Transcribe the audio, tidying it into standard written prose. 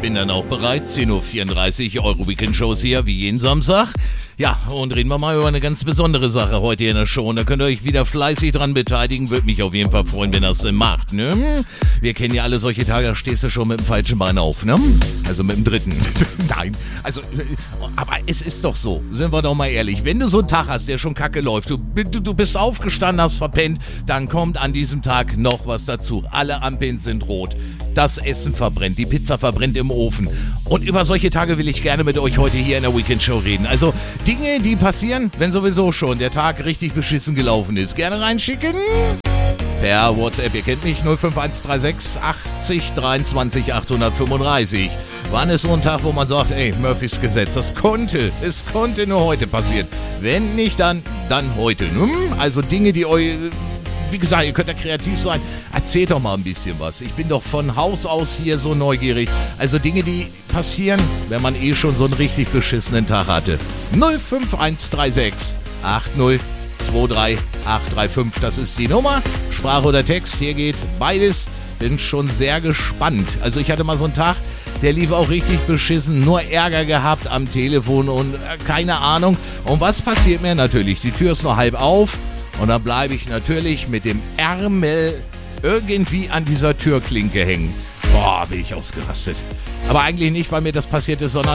bin dann auch bereit. 10.34 Uhr, eure Weekend-Shows hier, wie jeden Samstag. Ja, und reden wir mal über eine ganz besondere Sache heute hier in der Show. Und da könnt ihr euch wieder fleißig dran beteiligen. Würde mich auf jeden Fall freuen, wenn ihr das denn macht, ne? Wir kennen ja alle solche Tage, da stehst du schon mit dem falschen Bein auf, ne? Also mit dem dritten. Nein, also, aber es ist doch so, sind wir doch mal ehrlich. Wenn du so einen Tag hast, der schon kacke läuft, du bist aufgestanden, hast verpennt, dann kommt an diesem Tag noch was dazu. Alle Ampeln sind rot. Das Essen verbrennt, die Pizza verbrennt im Ofen. Und über solche Tage will ich gerne mit euch heute hier in der Weekend Show reden. Also Dinge, die passieren, wenn sowieso schon der Tag richtig beschissen gelaufen ist. Gerne reinschicken. Per WhatsApp, ihr kennt mich, 05136 80 23 835. Wann ist so ein Tag, wo man sagt, ey, Murphys Gesetz, es konnte nur heute passieren. Wenn nicht, dann heute. Also Dinge, die euch... Wie gesagt, ihr könnt ja kreativ sein. Erzählt doch mal ein bisschen was. Ich bin doch von Haus aus hier so neugierig. Also Dinge, die passieren, wenn man schon so einen richtig beschissenen Tag hatte. 05136 80 23 835, das ist die Nummer. Sprache oder Text, hier geht beides. Bin schon sehr gespannt. Also ich hatte mal so einen Tag, der lief auch richtig beschissen, nur Ärger gehabt am Telefon und keine Ahnung. Und was passiert mir natürlich? Die Tür ist nur halb auf. Und dann bleibe ich natürlich mit dem Ärmel irgendwie an dieser Türklinke hängen. Boah, bin ich ausgerastet. Aber eigentlich nicht, weil mir das passiert ist, sondern